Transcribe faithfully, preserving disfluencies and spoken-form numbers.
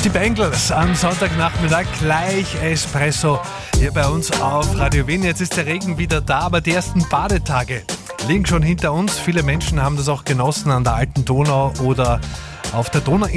Die Bengals am Sonntagnachmittag gleich Espresso hier bei uns auf Radio Wien. Jetzt ist der Regen wieder da, aber die ersten Badetage liegen schon hinter uns. Viele Menschen haben das auch genossen an der alten Donau oder auf der Donau.